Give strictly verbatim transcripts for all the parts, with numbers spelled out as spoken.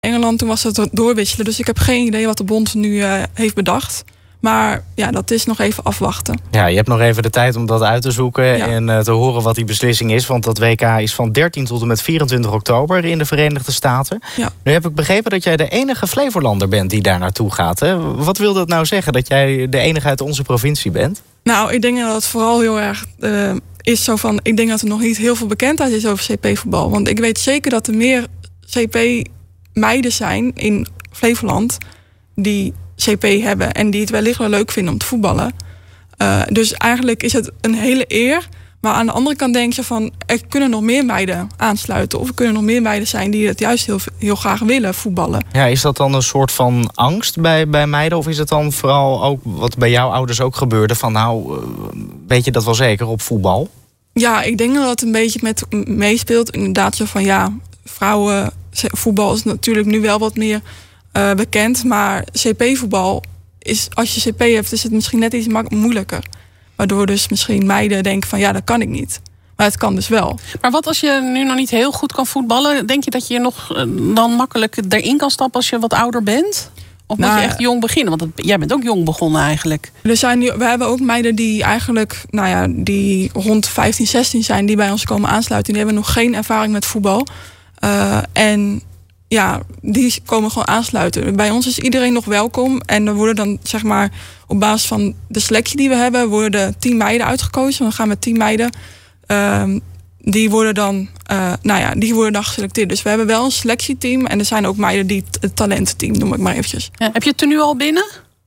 Engeland, toen was het doorwisselen. Dus ik heb geen idee wat de bond nu uh, heeft bedacht. Maar ja, dat is nog even afwachten. Ja, je hebt nog even de tijd om dat uit te zoeken ja. en uh, te horen wat die beslissing is. Want dat W K is van dertien tot en met vierentwintig oktober in de Verenigde Staten. Ja. Nu heb ik begrepen dat jij de enige Flevolander bent die daar naartoe gaat. Hè? Wat wil dat nou zeggen, dat jij de enige uit onze provincie bent? Nou, ik denk dat het vooral heel erg uh, is zo van... Ik denk dat er nog niet heel veel bekendheid is over C P-voetbal. Want ik weet zeker dat er meer C P-meiden zijn in Flevoland die C P hebben en die het wellicht wel leuk vinden om te voetballen. Uh, dus eigenlijk is het een hele eer. Maar aan de andere kant denk je van... er kunnen nog meer meiden aansluiten. Of er kunnen nog meer meiden zijn die het juist heel, heel graag willen voetballen. Ja, is dat dan een soort van angst bij, bij meiden? Of is het dan vooral ook wat bij jouw ouders ook gebeurde? Van nou, uh, weet je dat wel zeker op voetbal? Ja, ik denk dat het een beetje met meespeelt. Inderdaad, zo van ja, vrouwenvoetbal is natuurlijk nu wel wat meer... Uh, bekend, maar C P-voetbal is, als je C P hebt, is het misschien net iets mak- moeilijker. Waardoor dus misschien meiden denken van ja, dat kan ik niet. Maar het kan dus wel. Maar wat als je nu nog niet heel goed kan voetballen? Denk je dat je nog uh, dan makkelijk erin kan stappen als je wat ouder bent? Of nou, moet je echt jong beginnen? Want het, jij bent ook jong begonnen eigenlijk. Er zijn nu, we hebben ook meiden die eigenlijk, nou ja, die rond vijftien, zestien zijn, die bij ons komen aansluiten. Die hebben nog geen ervaring met voetbal. Uh, en ja, die komen gewoon aansluiten. Bij ons is iedereen nog welkom. En er worden dan, zeg maar, op basis van de selectie die we hebben, worden tien meiden uitgekozen. We gaan met tien meiden. Uh, die worden dan, uh, nou ja, die worden dan geselecteerd. Dus we hebben wel een selectieteam. En er zijn ook meiden die het talententeam, noem ik maar eventjes. Ja, heb je het tenue al binnen?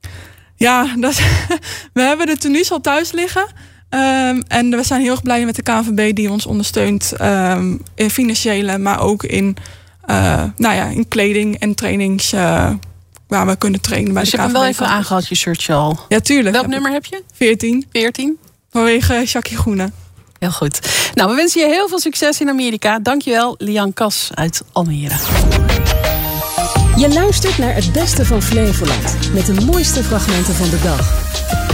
Ja, dat, we hebben de tenues al thuis liggen. Um, en we zijn heel erg blij met de K N V B die ons ondersteunt. Um, in financiële, maar ook in... Uh, nou ja, in kleding en trainings uh, waar we kunnen trainen bij dus de K N V B. Dus je hebt hem wel even aangehad, je shirtje al? Ja, tuurlijk. Welk nummer heb je? veertien. veertien? Vanwege Jackie Groene. Heel goed. Nou, we wensen je heel veel succes in Amerika. Dankjewel, Lian Kas uit Almere. Je luistert naar het beste van Flevoland. Met de mooiste fragmenten van de dag.